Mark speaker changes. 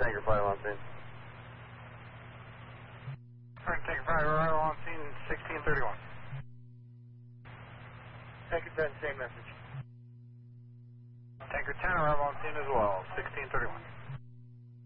Speaker 1: Tanker 5 on scene.
Speaker 2: Alright, Tanker 5, arrival on scene 1631.
Speaker 1: Tanker 10, same message.
Speaker 2: Tanker 10, arrival on scene as well, 1631.